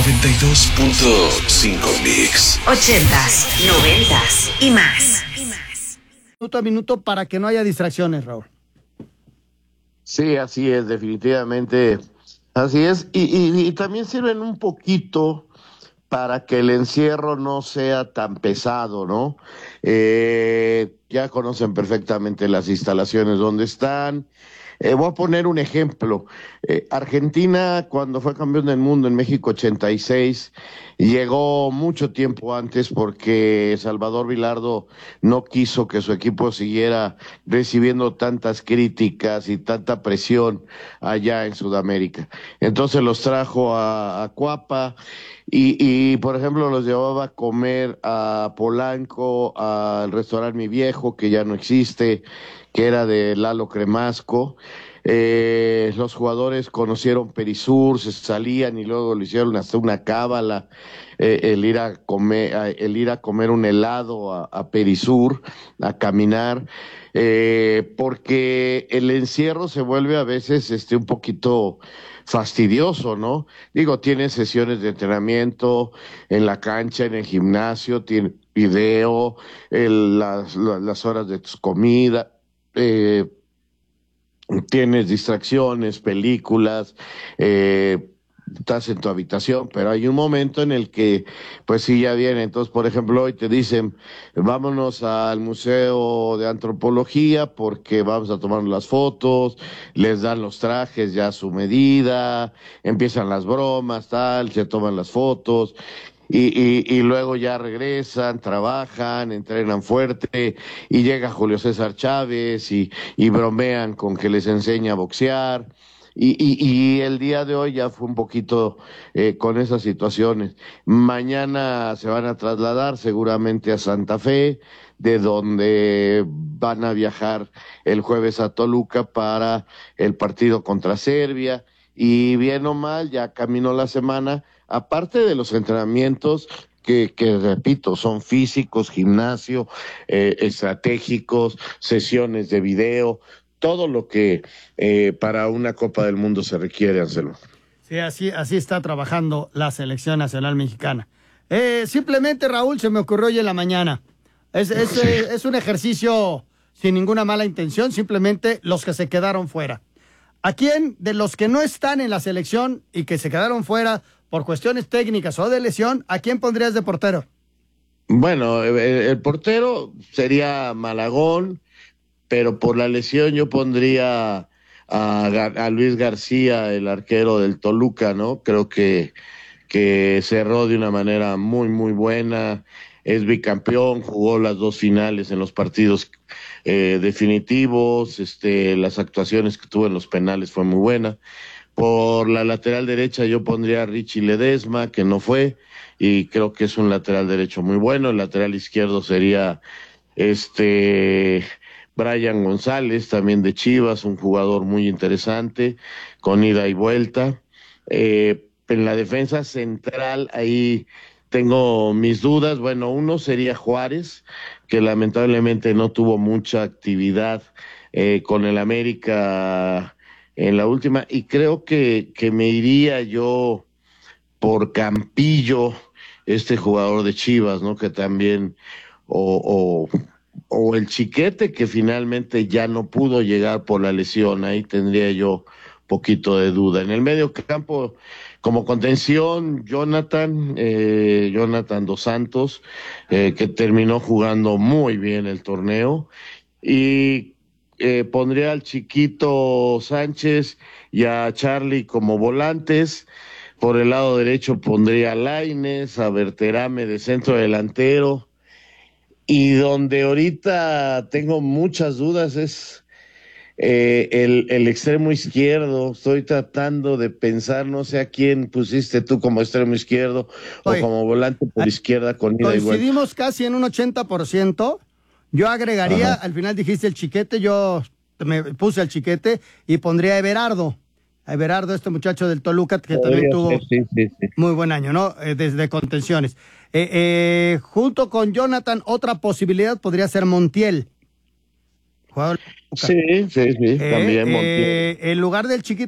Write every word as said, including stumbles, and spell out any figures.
noventa y dos punto cinco Mix. Ochentas, noventas y más. Minuto a minuto para que no haya distracciones, Raúl. Sí, así es, definitivamente. Así es. Y, y, y también sirven un poquito para que el encierro no sea tan pesado, ¿no? Eh, ya conocen perfectamente las instalaciones donde están. Eh, voy a poner un ejemplo. Eh, Argentina, cuando fue campeón del mundo en México ochenta y seis, llegó mucho tiempo antes porque Salvador Vilardo no quiso que su equipo siguiera recibiendo tantas críticas y tanta presión allá en Sudamérica. Entonces los trajo a, a Cuapa y, y, por ejemplo, los llevaba a comer a Polanco, al restaurante Mi Viejo, que ya no existe, que era de Lalo Cremasco. Eh, los jugadores conocieron Perisur, se salían y luego lo hicieron hasta una cábala, eh, el ir a comer, el ir a comer un helado a, a Perisur, a caminar, eh, porque el encierro se vuelve a veces este un poquito fastidioso, ¿no? Digo, tiene sesiones de entrenamiento en la cancha, en el gimnasio, tiene video, el, las, las horas de tus comidas, eh, tienes distracciones, películas, eh, estás en tu habitación, pero hay un momento en el que, pues sí, ya viene. Entonces, por ejemplo, hoy te dicen, vámonos al Museo de Antropología porque vamos a tomar las fotos, les dan los trajes ya a su medida, empiezan las bromas, tal, se toman las fotos. Y, y, y luego ya regresan, trabajan, entrenan fuerte y llega Julio César Chávez y, y bromean con que les enseña a boxear. Y, y, y el día de hoy ya fue un poquito eh, con esas situaciones. Mañana se van a trasladar seguramente a Santa Fe, de donde van a viajar el jueves a Toluca para el partido contra Serbia. Y bien o mal, ya caminó la semana, aparte de los entrenamientos que, que repito, son físicos, gimnasio, eh, estratégicos, sesiones de video, todo lo que eh, para una Copa del Mundo se requiere, Anselmo. Sí, así, así está trabajando la Selección Nacional Mexicana. Eh, simplemente, Raúl, se me ocurrió hoy en la mañana. Es, es, sí. es, es un ejercicio sin ninguna mala intención, simplemente los que se quedaron fuera. ¿A quién de los que no están en la selección y que se quedaron fuera por cuestiones técnicas o de lesión, a quién pondrías de portero? Bueno, el, el portero sería Malagón, pero por la lesión yo pondría a, a Luis García, el arquero del Toluca, ¿no? Creo que, que cerró de una manera muy, muy buena. Es bicampeón, jugó las dos finales en los partidos eh, definitivos, este, las actuaciones que tuvo en los penales fue muy buena. Por la lateral derecha yo pondría a Richie Ledesma, que no fue, y creo que es un lateral derecho muy bueno. El lateral izquierdo sería este Brian González, también de Chivas, un jugador muy interesante, con ida y vuelta. Eh, en la defensa central, ahí tengo mis dudas. Bueno, uno sería Juárez, que lamentablemente no tuvo mucha actividad eh, con el América en la última, y creo que, que me iría yo por Campillo, este jugador de Chivas, ¿no? Que también, o, o, o el Chiquete, que finalmente ya no pudo llegar por la lesión. Ahí tendría yo poquito de duda. En el medio campo, como contención, Jonathan, eh, Jonathan Dos Santos, eh, que terminó jugando muy bien el torneo, y eh, pondría al Chiquito Sánchez y a Charlie como volantes. Por el lado derecho pondría a Lainez, a Berterame de centro delantero, y donde ahorita tengo muchas dudas es Eh, el, el extremo izquierdo. Estoy tratando de pensar, no sé a quién pusiste tú como extremo izquierdo Oye, o como volante por izquierda con ida y vuelta. Coincidimos casi en un ochenta por ciento. Yo agregaría, Ajá. al final dijiste el Chiquete, yo me puse el Chiquete y pondría a Everardo. A Everardo, este muchacho del Toluca, que Podría también tuvo sí, sí, sí. muy buen año, ¿no? Eh, desde contenciones. Eh, eh, junto con Jonathan, otra posibilidad podría ser Montiel. Sí, sí, sí, eh, también Montiel. Eh, en lugar del Chiquito